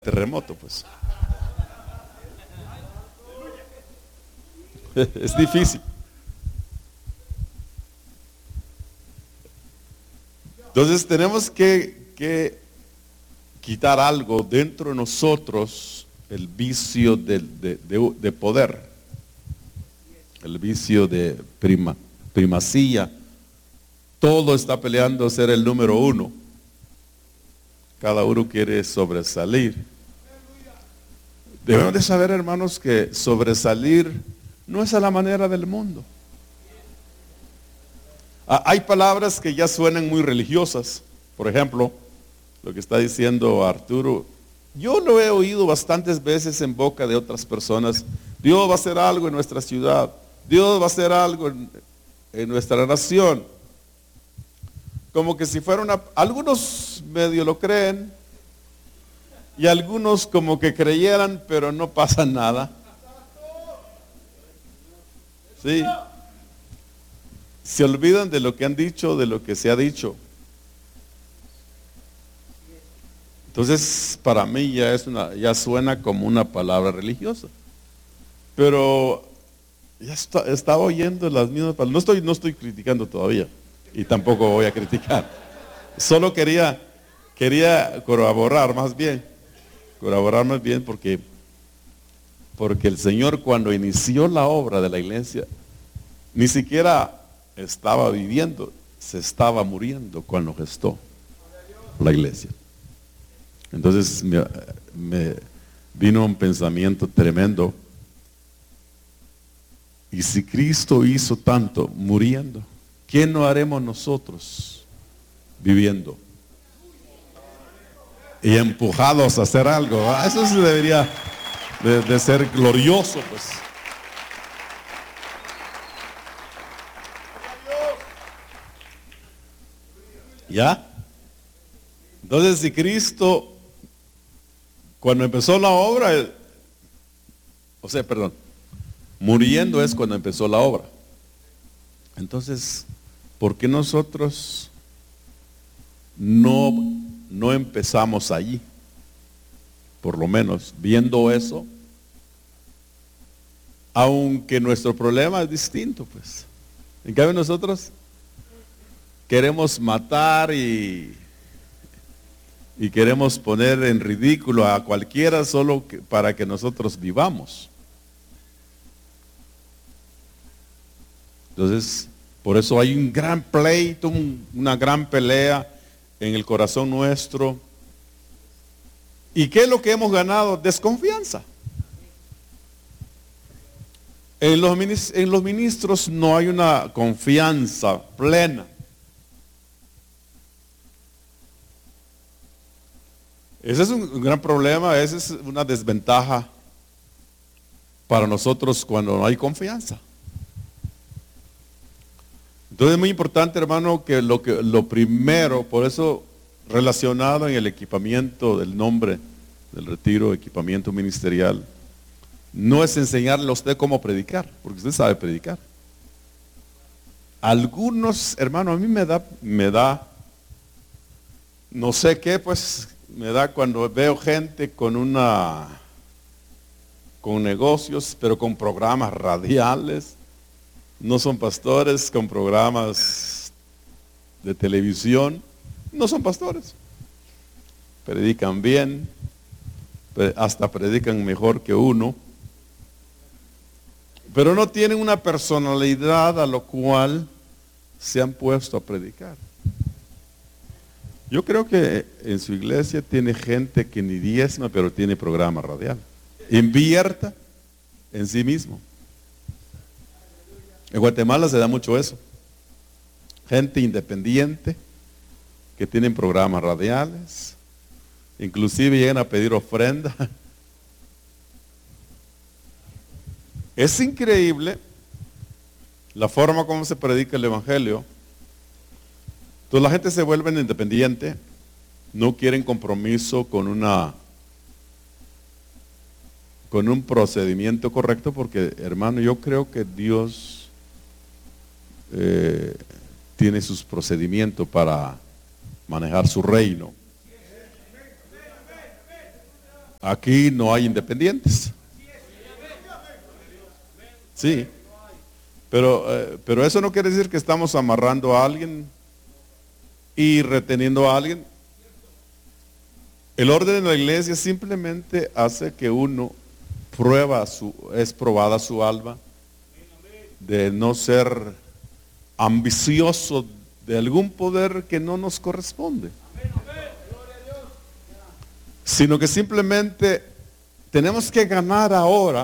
terremoto, pues. Es difícil. Entonces tenemos que quitar algo dentro de nosotros, el vicio de poder, el vicio de primacía. Todo está peleando ser el número uno. Cada uno quiere sobresalir. Debemos de saber, hermanos, que sobresalir no es a la manera del mundo. Hay palabras que ya suenan muy religiosas. Por ejemplo, lo que está diciendo Arturo, yo lo he oído bastantes veces en boca de otras personas. Dios va a hacer algo en nuestra ciudad. Dios va a hacer algo en nuestra nación. Como que si fuera algunos medio lo creen y algunos como que creyeran, pero no pasa nada. Sí. Se olvidan de lo que han dicho, de lo que se ha dicho. Entonces, para mí ya suena como una palabra religiosa. Pero ya estaba oyendo las mismas palabras. No estoy criticando todavía. Y tampoco voy a criticar. Solo quería corroborar más bien porque el Señor, cuando inició la obra de la iglesia, ni siquiera estaba viviendo, se estaba muriendo cuando gestó la iglesia. Entonces me vino un pensamiento tremendo. Y si Cristo hizo tanto muriendo, ¿qué no haremos nosotros viviendo? Y empujados a hacer algo. Eso sí debería de ser glorioso, pues. ¿Ya? Entonces, si Cristo, cuando empezó la obra, muriendo es cuando empezó la obra. Entonces, ¿por qué nosotros no empezamos allí? Por lo menos, viendo eso, aunque nuestro problema es distinto, pues. En cambio nosotros queremos matar y queremos poner en ridículo a cualquiera solo para que nosotros vivamos. Entonces, por eso hay un gran pleito, una gran pelea en el corazón nuestro. ¿Y qué es lo que hemos ganado? Desconfianza. En los ministros no hay una confianza plena. Ese es un gran problema, esa es una desventaja para nosotros cuando no hay confianza. Entonces es muy importante, hermano, que lo primero, por eso relacionado en el equipamiento del nombre del retiro, equipamiento ministerial, no es enseñarle a usted cómo predicar, porque usted sabe predicar. Algunos, hermano, a mí me da, no sé qué, pues, me da cuando veo gente con negocios, pero con programas radiales. No son pastores, con programas de televisión. No son pastores. Predican bien, hasta predican mejor que uno. Pero no tienen una personalidad a lo cual se han puesto a predicar. Yo creo que en su iglesia tiene gente que ni diezma, pero tiene programa radial. Invierta en sí mismo. En Guatemala se da mucho eso. Gente independiente que tienen programas radiales, inclusive llegan a pedir ofrenda. Es increíble la forma como se predica el evangelio. Entonces la gente se vuelve independiente, no quieren compromiso con un procedimiento correcto, porque, hermano, yo creo que Dios tiene sus procedimientos para manejar su reino. Aquí no hay independientes. Sí, pero eso no quiere decir que estamos amarrando a alguien y reteniendo a alguien. El orden de la iglesia simplemente hace que uno es probada su alma de no ser ambicioso de algún poder que no nos corresponde, sino que simplemente tenemos que ganar ahora,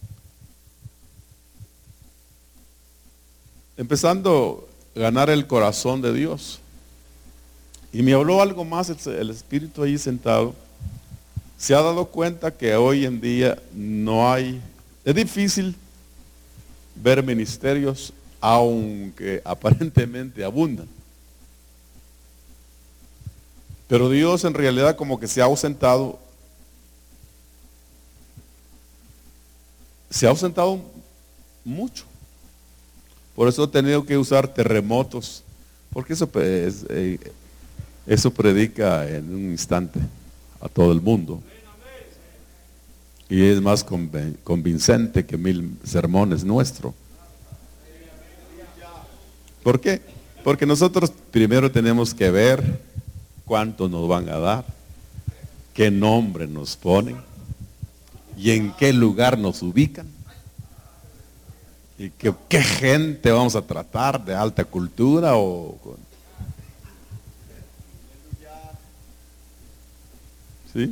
empezando a ganar el corazón de Dios. Y me habló algo más el Espíritu ahí sentado. Se ha dado cuenta que hoy en día es difícil ver ministerios, aunque aparentemente abundan. Pero Dios en realidad como que se ha ausentado mucho. Por eso he tenido que usar terremotos, porque eso predica en un instante a todo el mundo. Y es más convincente que 1000 sermones nuestros. ¿Por qué? Porque nosotros primero tenemos que ver cuánto nos van a dar, qué nombre nos ponen y en qué lugar nos ubican. Y qué gente vamos a tratar, de alta cultura ¿sí?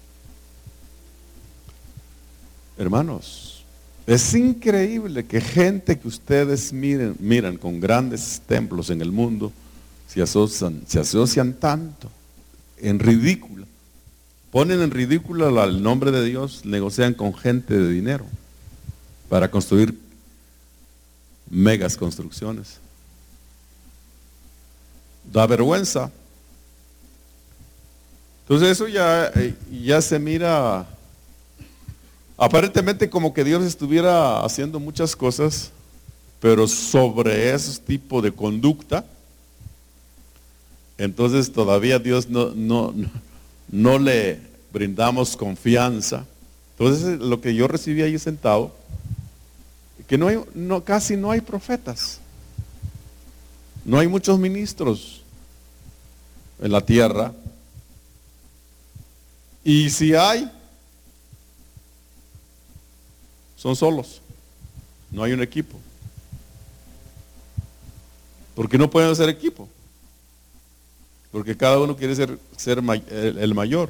Hermanos, es increíble que gente que ustedes miran con grandes templos en el mundo, se asocian tanto en ridículo. Ponen en ridículo el nombre de Dios, negocian con gente de dinero para construir megas construcciones. Da vergüenza. Entonces eso ya se mira aparentemente como que Dios estuviera haciendo muchas cosas, pero sobre ese tipo de conducta, entonces todavía Dios no le brindamos confianza. Entonces lo que yo recibí ahí sentado, que casi no hay profetas, no hay muchos ministros en la tierra, y si hay, son solos, no hay un equipo, porque no pueden hacer equipo, porque cada uno quiere ser el mayor.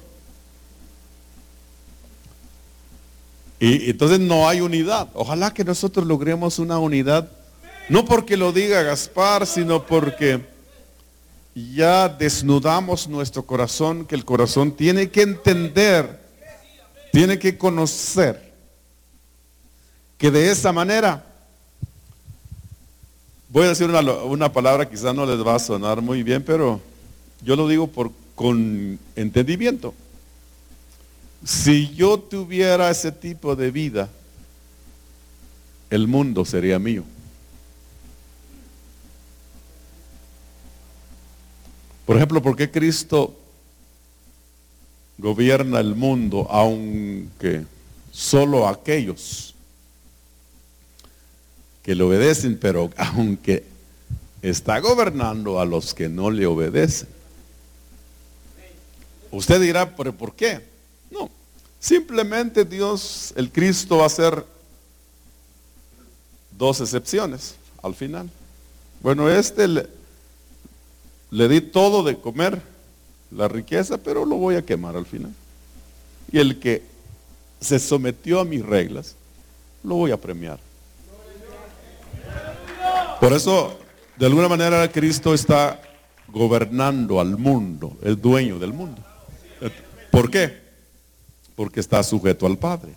Y entonces no hay unidad. Ojalá que nosotros logremos una unidad, no porque lo diga Gaspar, sino porque ya desnudamos nuestro corazón, que el corazón tiene que entender, tiene que conocer, que de esa manera, voy a decir una palabra, quizás no les va a sonar muy bien, pero yo lo digo con entendimiento. Si yo tuviera ese tipo de vida, el mundo sería mío. Por ejemplo, ¿por qué Cristo gobierna el mundo, aunque solo aquellos que le obedecen, pero aunque está gobernando a los que no le obedecen? Usted dirá, ¿pero por qué? No, simplemente Dios, el Cristo, va a hacer dos excepciones al final. Bueno, le di todo de comer, la riqueza, pero lo voy a quemar al final. Y el que se sometió a mis reglas, lo voy a premiar. Por eso, de alguna manera, Cristo está gobernando al mundo, es dueño del mundo. ¿Por qué? Porque está sujeto al Padre.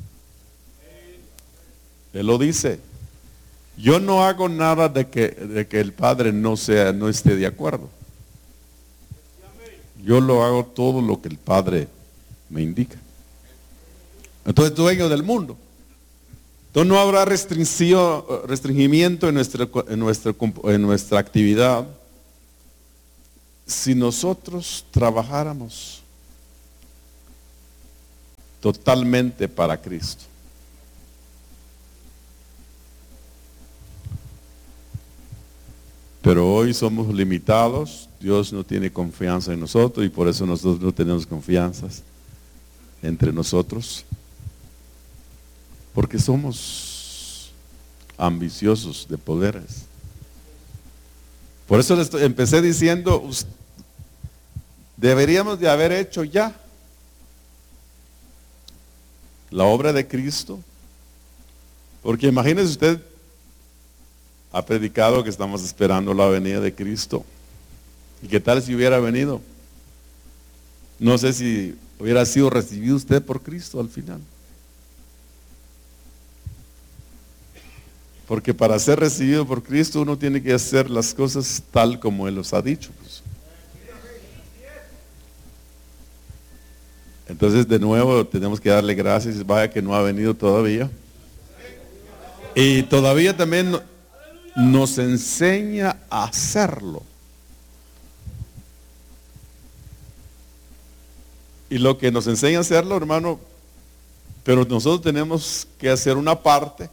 Él lo dice. Yo no hago nada de que el Padre no esté de acuerdo. Yo lo hago todo lo que el Padre me indica. Entonces, dueño del mundo. Entonces no habrá restringimiento en nuestra actividad si nosotros trabajáramos totalmente para Cristo. Pero hoy somos limitados, Dios no tiene confianza en nosotros y por eso nosotros no tenemos confianza entre nosotros, porque somos ambiciosos de poderes. Por eso empecé diciendo, deberíamos de haber hecho ya la obra de Cristo, porque imagínese usted, ha predicado que estamos esperando la venida de Cristo. ¿Y qué tal si hubiera venido? No sé si hubiera sido recibido usted por Cristo al final. Porque para ser recibido por Cristo uno tiene que hacer las cosas tal como Él los ha dicho. Pues. Entonces de nuevo tenemos que darle gracias, vaya que no ha venido todavía. Y todavía también nos enseña a hacerlo. Y lo que nos enseña a hacerlo, hermano, pero nosotros tenemos que hacer una parte.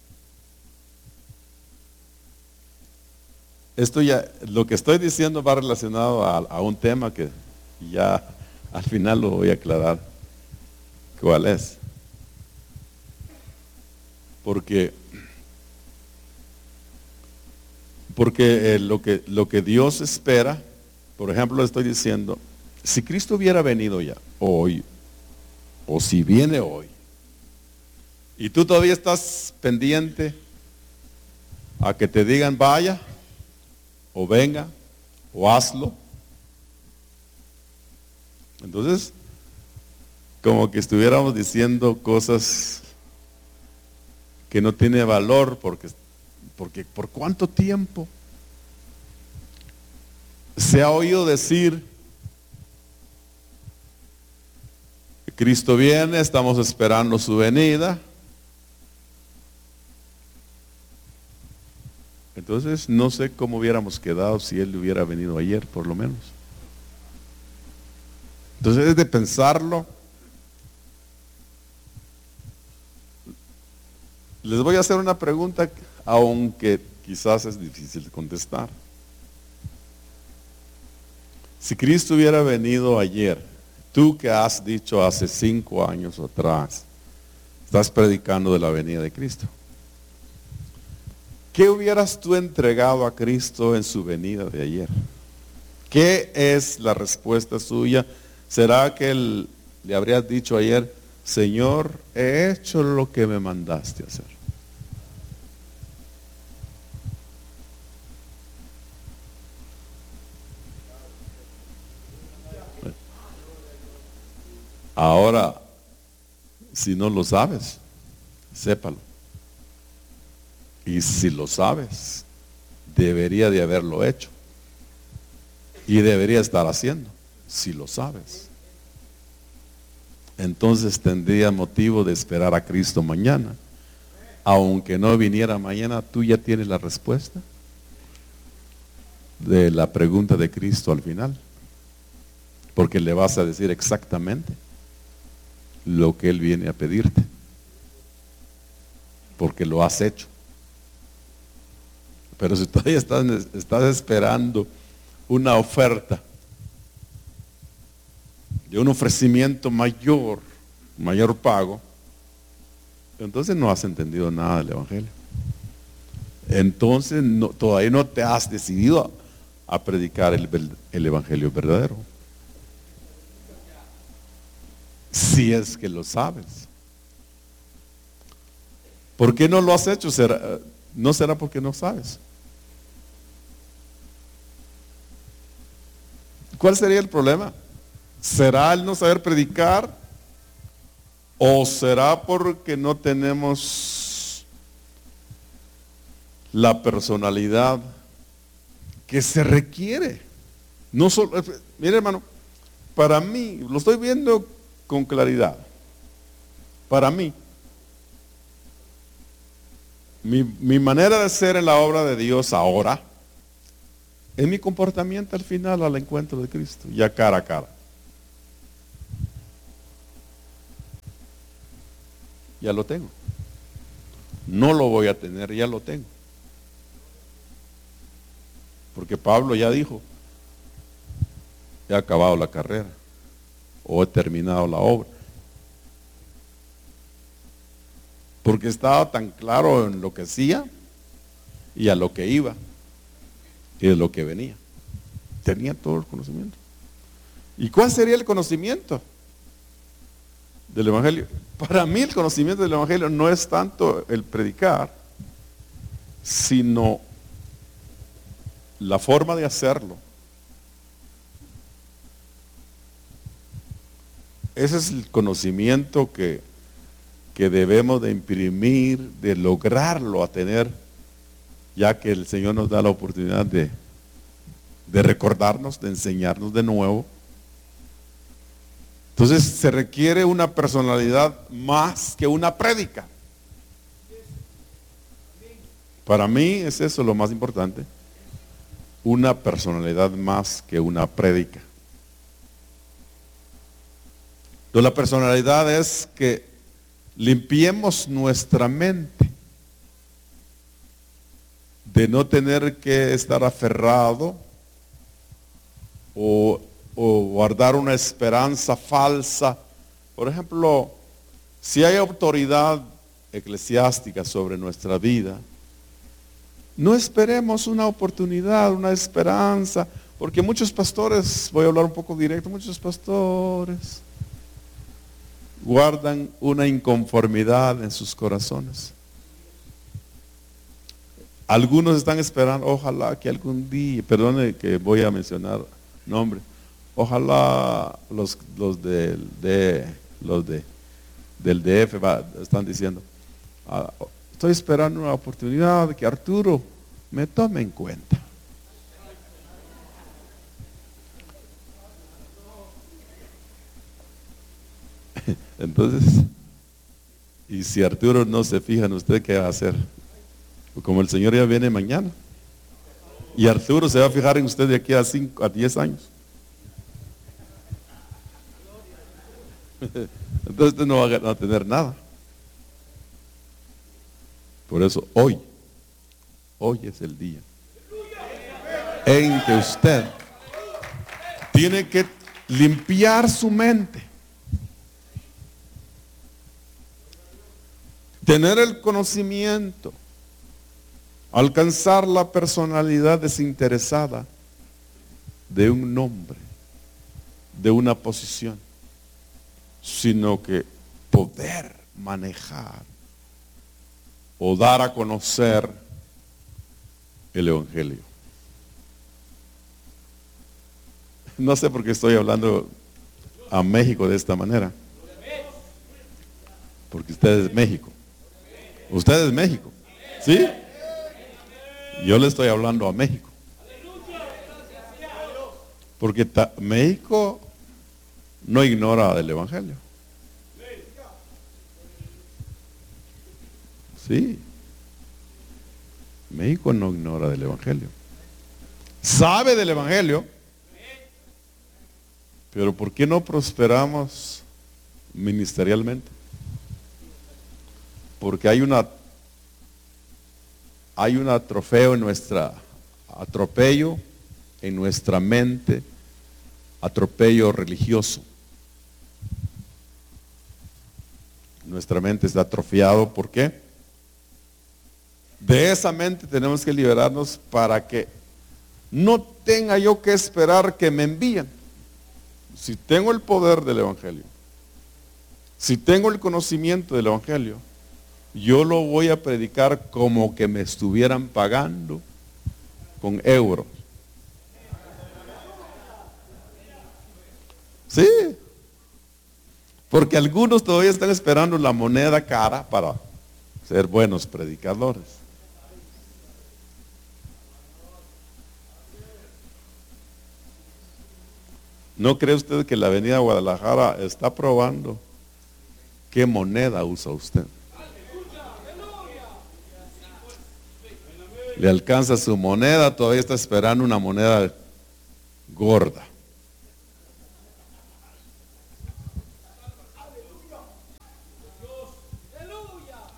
Esto ya, lo que estoy diciendo va relacionado a un tema que ya al final lo voy a aclarar. ¿Cuál es? Porque lo que Dios espera, por ejemplo, le estoy diciendo, si Cristo hubiera venido ya hoy, o si viene hoy, y tú todavía estás pendiente a que te digan vaya, o venga, o hazlo, entonces, como que estuviéramos diciendo cosas que no tiene valor, porque ¿por cuánto tiempo se ha oído decir, Cristo viene, estamos esperando su venida? Entonces, no sé cómo hubiéramos quedado si Él hubiera venido ayer, por lo menos. Entonces, es de pensarlo. Les voy a hacer una pregunta, aunque quizás es difícil de contestar. Si Cristo hubiera venido ayer, tú que has dicho hace 5 años atrás, estás predicando de la venida de Cristo, ¿qué hubieras tú entregado a Cristo en su venida de ayer? ¿Qué es la respuesta suya? ¿Será que le habrías dicho ayer, Señor, he hecho lo que me mandaste hacer? Ahora, si no lo sabes, sépalo. Y si lo sabes, debería de haberlo hecho. Y debería estar haciendo, si lo sabes. Entonces tendría motivo de esperar a Cristo mañana. Aunque no viniera mañana, tú ya tienes la respuesta de la pregunta de Cristo al final. Porque le vas a decir exactamente lo que Él viene a pedirte. Porque lo has hecho. Pero si todavía estás esperando una oferta de un ofrecimiento mayor pago, entonces no has entendido nada del Evangelio. Entonces todavía no te has decidido a predicar el Evangelio verdadero. Si es que lo sabes. ¿Por qué no lo has hecho? ¿No será porque no sabes? ¿Cuál sería el problema? ¿Será el no saber predicar? ¿O será porque no tenemos la personalidad que se requiere? No solo, mire hermano, para mí, lo estoy viendo con claridad. Para mí, mi manera de ser en la obra de Dios ahora es mi comportamiento al final, al encuentro de Cristo, ya cara a cara. ya lo tengo. No lo voy a tener, ya lo tengo. Porque Pablo ya dijo, he acabado la carrera o he terminado la obra. Porque estaba tan claro en lo que hacía y a lo que iba y de lo que venía. Tenía todo el conocimiento. ¿Y cuál sería el conocimiento del Evangelio? Para mí el conocimiento del Evangelio no es tanto el predicar, sino la forma de hacerlo. Ese es el conocimiento que debemos de imprimir, de lograrlo a tener, ya que el Señor nos da la oportunidad de recordarnos, de enseñarnos de nuevo. Entonces se requiere una personalidad más que una prédica. Para mí es eso lo más importante. Una personalidad más que una prédica. Entonces la personalidad es que limpiemos nuestra mente de no tener que estar aferrado o guardar una esperanza falsa. Por ejemplo, si hay autoridad eclesiástica sobre nuestra vida, no esperemos una oportunidad, una esperanza, porque muchos pastores, voy a hablar un poco directo, muchos pastores guardan una inconformidad en sus corazones. Algunos están esperando, ojalá que algún día, perdone que voy a mencionar nombre, ojalá los del DF están diciendo, estoy esperando una oportunidad de que Arturo me tome en cuenta. Entonces, y si Arturo no se fija en usted, ¿qué va a hacer? Como el Señor ya viene mañana, y Arturo se va a fijar en usted de aquí a 5 a 10 años. Entonces usted no va a tener nada. Por eso hoy es el día en que usted tiene que limpiar su mente, tener el conocimiento, alcanzar la personalidad desinteresada de un hombre, de una posición, sino que poder manejar o dar a conocer el Evangelio. No sé por qué estoy hablando a México de esta manera, porque usted es México. Usted es México, ¿sí? Yo le estoy hablando a México, porque México no ignora del Evangelio. Sí, México no ignora del Evangelio. Sabe del Evangelio, pero ¿por qué no prosperamos ministerialmente? Porque hay un atropello en nuestra mente, atropello religioso. Nuestra mente está atrofiado, ¿por qué? De esa mente tenemos que liberarnos para que no tenga yo que esperar que me envíen. Si tengo el poder del Evangelio, si tengo el conocimiento del Evangelio, yo lo voy a predicar como que me estuvieran pagando con euros. Sí, porque algunos todavía están esperando la moneda cara para ser buenos predicadores. ¿No cree usted que la Avenida Guadalajara está probando qué moneda usa usted? Le alcanza su moneda, todavía está esperando una moneda gorda.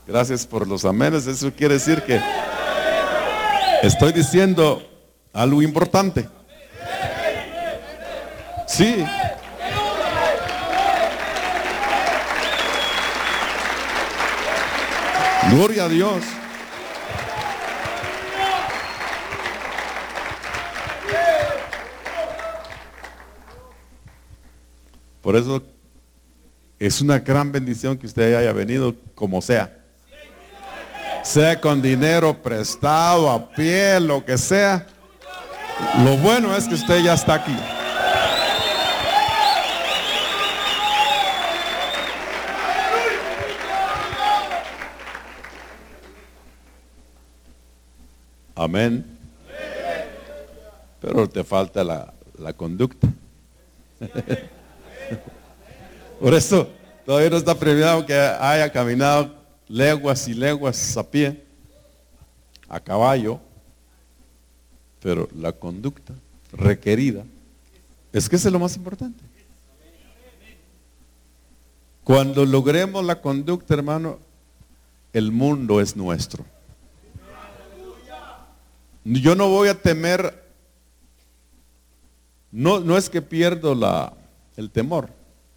Gracias por los amenes. Eso quiere decir que estoy diciendo algo importante. Sí. Gloria a Dios. Por eso es una gran bendición que usted haya venido como sea. Sea con dinero prestado, a pie, lo que sea. Lo bueno es que usted ya está aquí. Amén. Pero te falta la conducta. Por eso todavía no está premiado que haya caminado leguas y leguas a pie, a caballo, pero la conducta requerida es que eso es lo más importante. Cuando logremos la conducta, hermano, el mundo es nuestro. Yo no voy a temer, no es que pierdo el temor.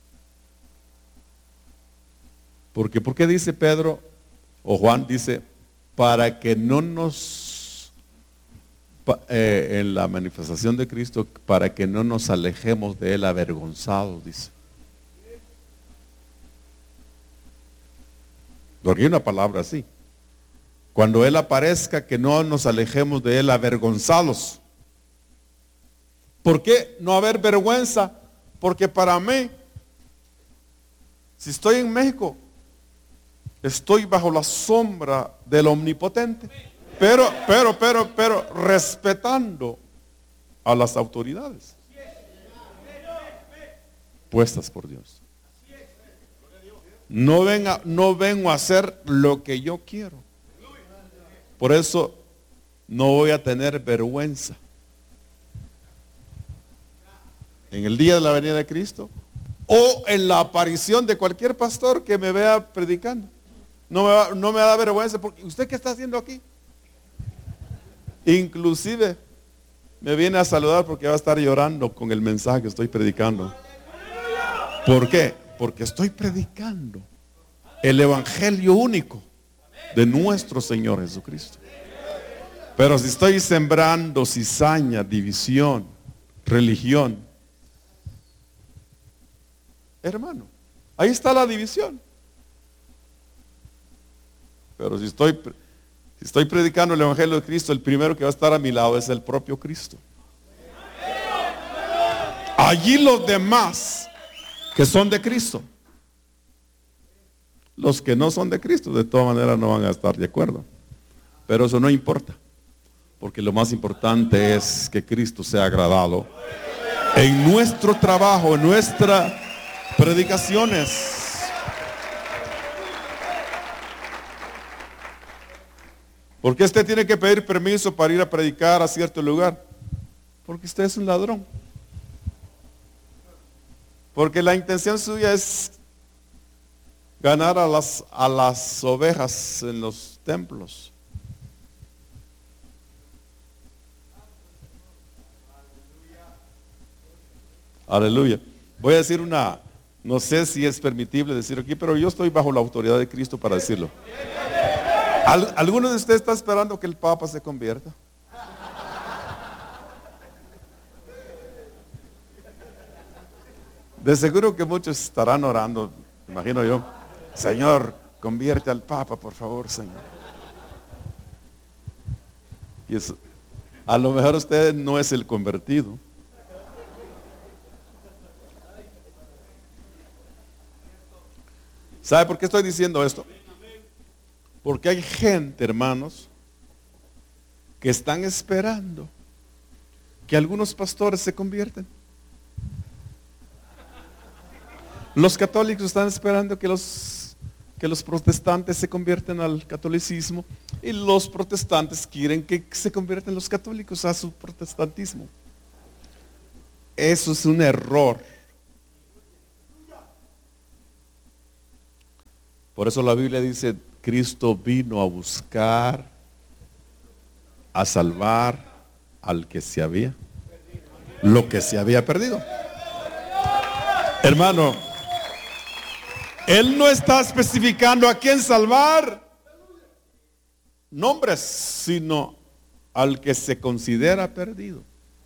Porque, ¿por qué dice Pedro o Juan? Dice, para que no nos, en la manifestación de Cristo, para que no nos alejemos de Él avergonzados, dice. Porque hay una palabra así. Cuando Él aparezca, que no nos alejemos de Él avergonzados. ¿Por qué no haber vergüenza? Porque para mí, si estoy en México, estoy bajo la sombra del Omnipotente, pero respetando a las autoridades puestas por Dios. No vengo a hacer lo que yo quiero. Por eso no voy a tener vergüenza. En el día de la venida de Cristo o en la aparición de cualquier pastor que me vea predicando. No me da vergüenza, porque ¿usted qué está haciendo aquí? Inclusive me viene a saludar porque va a estar llorando con el mensaje que estoy predicando. ¿Por qué? Porque estoy predicando el evangelio único de nuestro Señor Jesucristo. Pero si estoy sembrando cizaña, división, religión, hermano, ahí está la división. Pero si estoy predicando el evangelio de Cristo, el primero que va a estar a mi lado es el propio Cristo. Allí los demás que son de Cristo, los que no son de Cristo, de todas maneras no van a estar de acuerdo. Pero eso no importa, porque lo más importante es que Cristo sea agradado en nuestro trabajo, en nuestras predicaciones. ¿Por qué usted tiene que pedir permiso para ir a predicar a cierto lugar? Porque usted es un ladrón. Porque la intención suya es ganar a las ovejas en los templos. Aleluya. Voy a decir no sé si es permitible decir aquí, pero yo estoy bajo la autoridad de Cristo para decirlo. ¿Alguno de ustedes está esperando que el Papa se convierta? De seguro que muchos estarán orando, imagino yo. Señor, convierte al Papa, por favor, Señor. Y eso, a lo mejor usted no es el convertido. ¿Sabe por qué estoy diciendo esto? Porque hay gente, hermanos, que están esperando que algunos pastores se conviertan. Los católicos están esperando que los protestantes se conviertan al catolicismo, y los protestantes quieren que se conviertan los católicos a su protestantismo. Eso es un error. Por eso la Biblia dice, Cristo vino a buscar, a salvar al que se había, lo que se había perdido. Hermano, Él no está especificando a quién salvar, nombres, sino al que se considera perdido.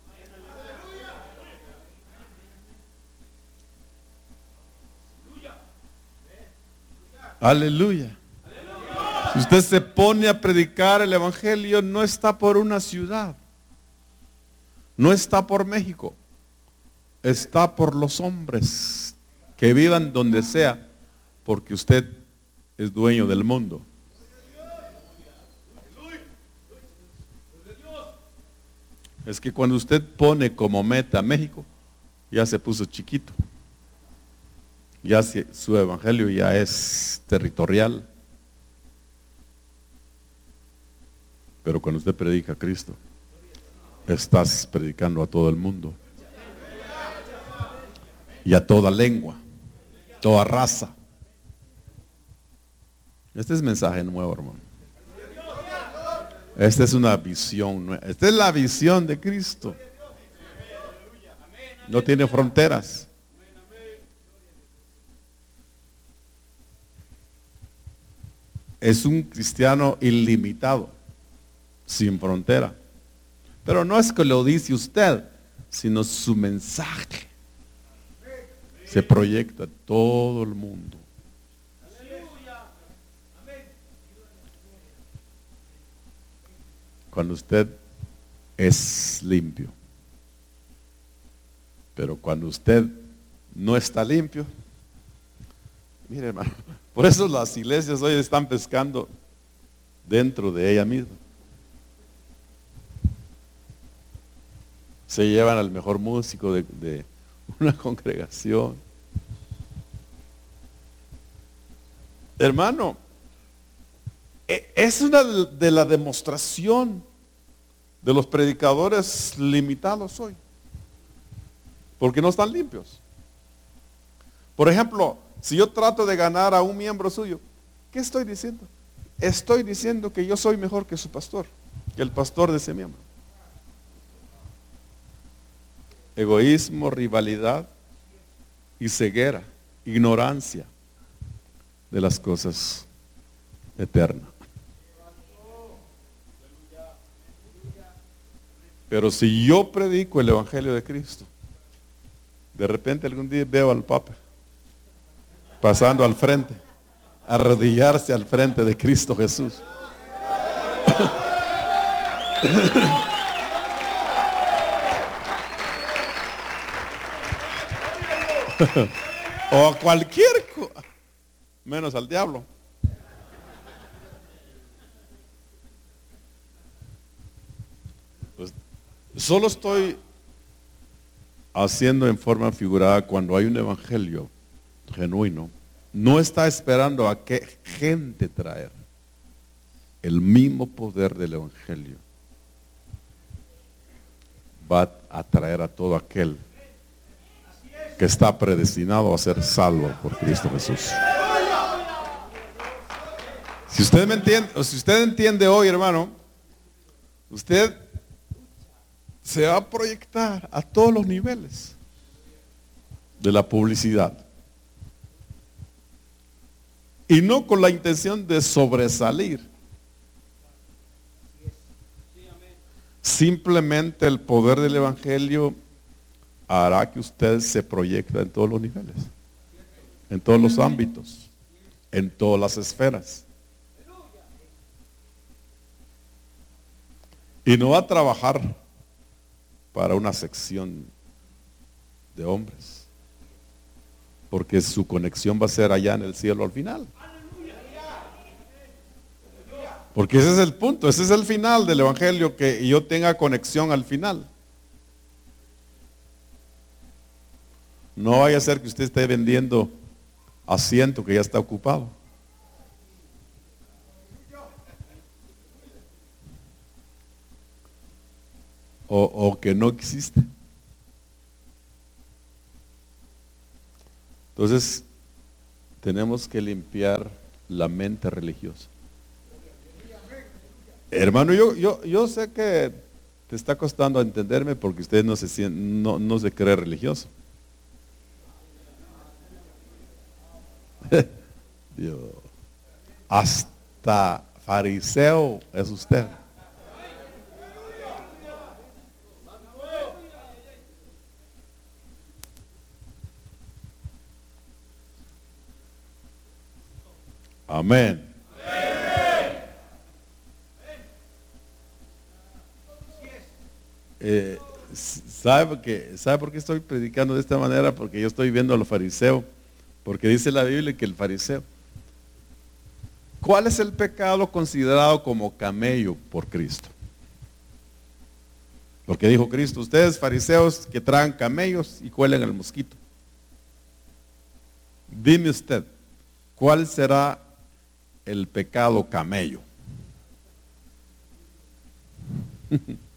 Aleluya. Si usted se pone a predicar el evangelio, no está por una ciudad, no está por México, está por los hombres que vivan donde sea, porque usted es dueño del mundo. Es que cuando usted pone como meta México, ya se puso chiquito. Ya su evangelio ya es territorial. Pero cuando usted predica a Cristo, estás predicando a todo el mundo. Y a toda lengua, toda raza. Este es mensaje nuevo, hermano. Esta es una visión nueva. Esta es la visión de Cristo. No tiene fronteras. Es un cristiano ilimitado, sin frontera. Pero no es que lo dice usted, sino su mensaje se proyecta a todo el mundo. Cuando usted es limpio. Pero cuando usted no está limpio, mire, hermano, por eso las iglesias hoy están pescando dentro de ella misma. Se llevan al mejor músico de una congregación. Hermano, es una de la demostración de los predicadores limitados hoy, porque no están limpios. Por ejemplo, si yo trato de ganar a un miembro suyo, ¿qué estoy diciendo? Estoy diciendo que yo soy mejor que su pastor, que el pastor de ese miembro. Egoísmo, rivalidad y ceguera, ignorancia de las cosas eternas. Pero si yo predico el evangelio de Cristo, de repente algún día veo al Papa pasando al frente, arrodillarse al frente de Cristo Jesús. O a cualquier menos al diablo. Pues, solo estoy haciendo en forma figurada cuando hay un evangelio genuino. No está esperando a qué gente traer. El mismo poder del evangelio va a traer a todo aquel que está predestinado a ser salvo por Cristo Jesús. Si usted me entiende, o si usted entiende hoy, hermano, usted se va a proyectar a todos los niveles de la publicidad. Y no con la intención de sobresalir. Simplemente el poder del evangelio hará que usted se proyecte en todos los niveles, en todos los ámbitos, en todas las esferas. Y no va a trabajar para una sección de hombres, porque su conexión va a ser allá en el cielo al final. Porque ese es el punto, ese es el final del evangelio, que yo tenga conexión al final. No vaya a ser que usted esté vendiendo asiento que ya está ocupado. O que no existe. Entonces, tenemos que limpiar la mente religiosa. Hermano, yo sé que te está costando entenderme porque usted no se cree religioso. Dios. Hasta fariseo es usted. Amén. ¿Sabe por qué estoy predicando de esta manera? Porque yo estoy viendo a los fariseos. Porque dice la Biblia que el fariseo. ¿Cuál es el pecado considerado como camello por Cristo? Porque dijo Cristo, ustedes fariseos que traen camellos y cuelen el mosquito. Dime usted, ¿cuál será el pecado camello?